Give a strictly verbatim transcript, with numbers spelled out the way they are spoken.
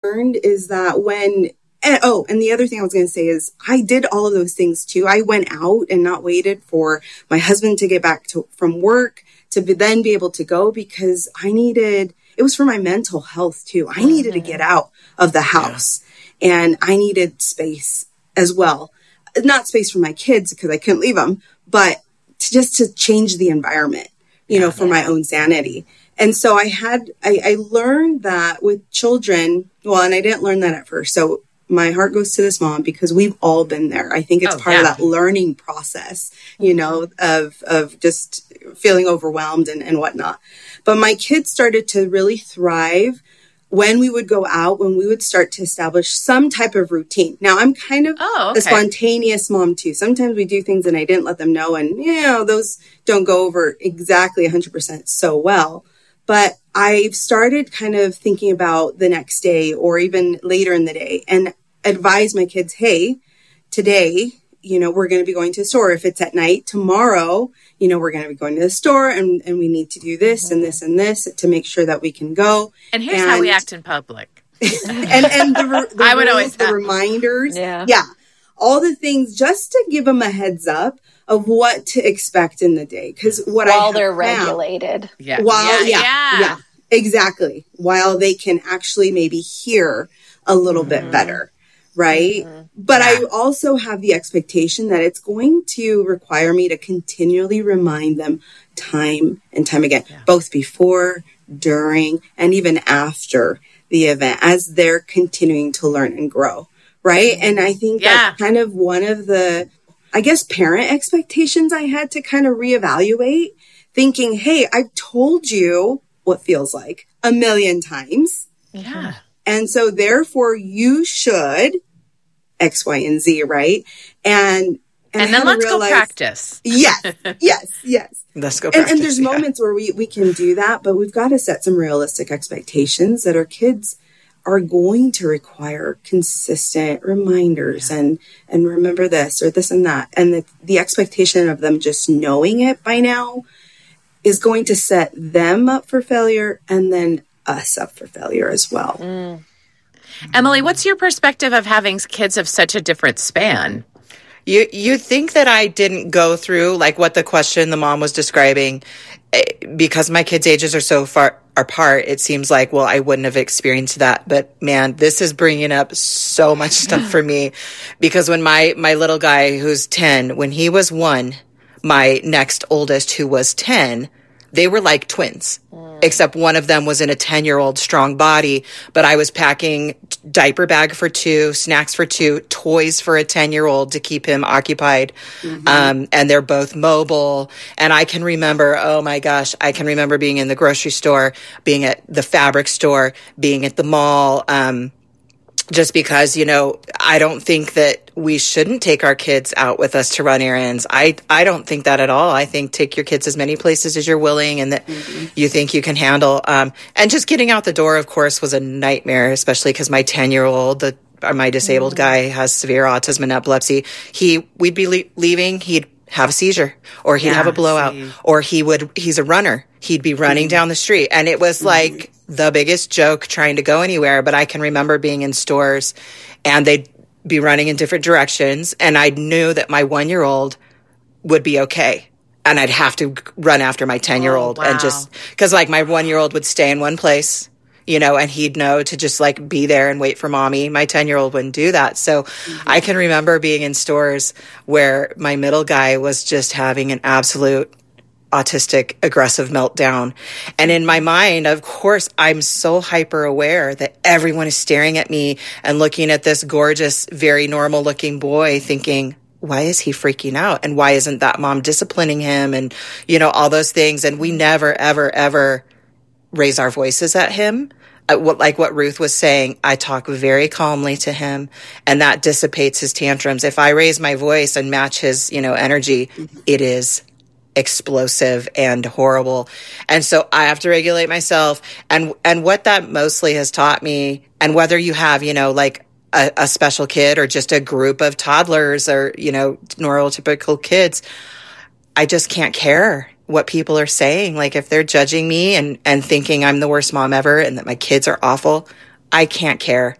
learned is that when, and, oh, and the other thing I was going to say is I did all of those things too. I went out and not waited for my husband to get back to, from work to be, then be able to go, because I needed, it was for my mental health too. I needed to get out of the house, yeah. and I needed space as well. Not space for my kids because I couldn't leave them, but to, just to change the environment, you yeah, know, for yeah. my own sanity. And so I had, I, I learned that with children, well, and I didn't learn that at first. So my heart goes to this mom because we've all been there. I think it's oh, part yeah. of that learning process, you know, of, of just feeling overwhelmed and, and whatnot. But my kids started to really thrive when we would go out, when we would start to establish some type of routine. Now, I'm kind of oh, okay. a spontaneous mom, too. Sometimes we do things and I didn't let them know. And, you know, those don't go over exactly one hundred percent so well. But I've started kind of thinking about the next day or even later in the day and advise my kids, hey, today, you know, we're going to be going to the store. If it's at night, tomorrow, you know, we're going to be going to the store and, and we need to do this mm-hmm. and this and this to make sure that we can go. And here's and, how we act in public. and and the, the I would rules, always the have. reminders. Yeah. Yeah. All the things just to give them a heads up of what to expect in the day. Because what while I have they're found, regulated. Yeah. While, yeah, yeah, yeah. yeah. Exactly. While they can actually maybe hear a little mm-hmm. bit better. Right. Mm-hmm. But yeah. I also have the expectation that it's going to require me to continually remind them time and time again, yeah. both before, during, and even after the event as they're continuing to learn and grow. Right. Mm-hmm. And I think yeah. that's kind of one of the, I guess, parent expectations I had to kind of reevaluate, thinking, hey, I've told you what feels like a million times. Yeah. And so therefore you should X, Y, and Z, right? And and, and then let's realize, go practice. Yes, yes, yes. Let's go and, practice. And there's yeah. moments where we, we can do that, but we've got to set some realistic expectations that our kids are going to require consistent reminders yeah. and, and remember this or this and that. And the, the expectation of them just knowing it by now is going to set them up for failure and then us up for failure as well. Mm. Emily, what's your perspective of having kids of such a different span? You you think that I didn't go through like what the question the mom was describing because my kids' ages are so far apart. It seems like, well, I wouldn't have experienced that. But man, this is bringing up so much stuff for me because when my, my little guy who's ten, when he was one, my next oldest who was ten, they were like twins, mm. except one of them was in a ten-year-old strong body, but I was packing diaper bag for two, snacks for two, toys for a ten-year-old to keep him occupied. Mm-hmm. Um, and they're both mobile. And I can remember, oh my gosh, I can remember being in the grocery store, being at the fabric store, being at the mall, um, just because, you know, I don't think that we shouldn't take our kids out with us to run errands. I I don't think that at all. I think take your kids as many places as you're willing and that mm-hmm. you think you can handle. Um, and just getting out the door, of course, was a nightmare, especially because my ten-year-old, the my disabled mm-hmm. guy, has severe autism and epilepsy. He we'd be le- leaving, he'd have a seizure, or he'd yeah, have a blowout, see. or he would. He's a runner. He'd be running mm-hmm. down the street, and it was mm-hmm. like the biggest joke trying to go anywhere. But I can remember being in stores and they'd be running in different directions. And I knew that my one-year-old would be okay. And I'd have to run after my ten-year-old oh, wow. and just, cause like my one-year-old would stay in one place, you know, and he'd know to just like be there and wait for mommy. My ten-year-old wouldn't do that. So mm-hmm. I can remember being in stores where my middle guy was just having an absolute autistic aggressive meltdown. And in my mind, of course, I'm so hyper aware that everyone is staring at me and looking at this gorgeous, very normal looking boy thinking, why is he freaking out? And why isn't that mom disciplining him? And, you know, all those things. And we never, ever, ever raise our voices at him. Uh, what, like what Ruth was saying, I talk very calmly to him and that dissipates his tantrums. If I raise my voice and match his, you know, energy, it is explosive and horrible. And so I have to regulate myself. And, and what that mostly has taught me, and whether you have, you know, like a, a special kid or just a group of toddlers or, you know, neurotypical kids, I just can't care what people are saying. Like if they're judging me and, and thinking I'm the worst mom ever and that my kids are awful, I can't care.